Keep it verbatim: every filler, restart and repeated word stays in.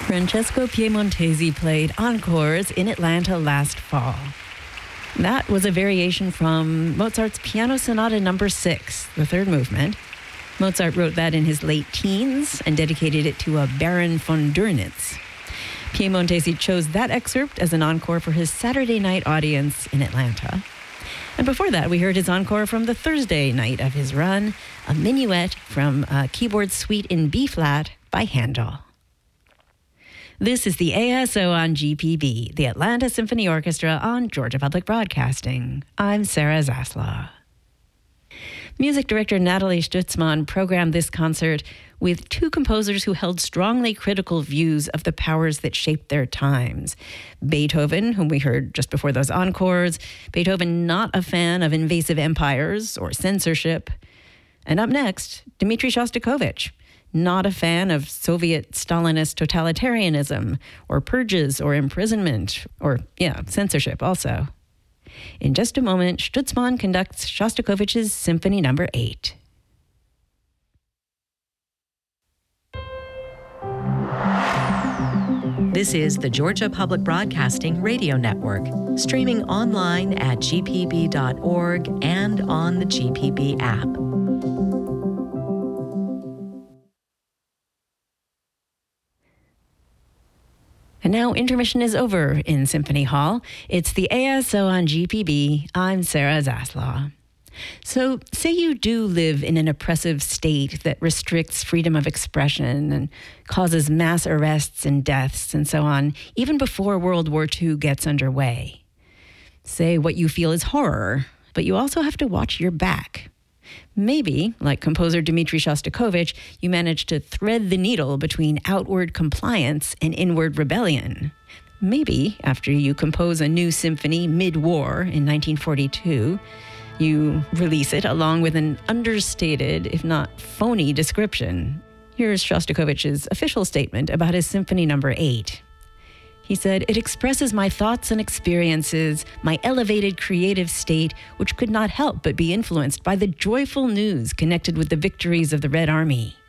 Francesco Piemontesi played Encores in Atlanta last fall. That was a variation from Mozart's Piano Sonata Number six, the third movement. Mozart wrote that in his late teens and dedicated it to a Baron von Dürnitz. Piemontesi chose that excerpt as an encore for his Saturday night audience in Atlanta. And before that, we heard his encore from the Thursday night of his run, a minuet from a keyboard suite in B-flat by Handel. This is the A S O on G P B, the Atlanta Symphony Orchestra on Georgia Public Broadcasting. I'm Sarah Zaslaw. Music director Natalie Stutzman programmed this concert with two composers who held strongly critical views of the powers that shaped their times. Beethoven, whom we heard just before those encores, Beethoven not a fan of invasive empires or censorship. And up next, Dmitri Shostakovich, not a fan of Soviet Stalinist totalitarianism or purges or imprisonment or, yeah, censorship also. In just a moment, Stutzman conducts Shostakovich's Symphony Number eight. This is the Georgia Public Broadcasting Radio Network, streaming online at g p b dot org and on the G P B app. And now intermission is over in Symphony Hall. It's the A S O on G P B. I'm Sarah Zaslaw. So say you do live in an oppressive state that restricts freedom of expression and causes mass arrests and deaths and so on, even before World War Two gets underway. Say what you feel is horror, but you also have to watch your back. Maybe, like composer Dmitri Shostakovich, you manage to thread the needle between outward compliance and inward rebellion. Maybe, after you compose a new symphony mid-war in nineteen forty-two, you release it along with an understated, if not phony, description. Here's Shostakovich's official statement about his Symphony Number eight. He said, "It expresses my thoughts and experiences, my elevated creative state, which could not help but be influenced by the joyful news connected with the victories of the Red Army.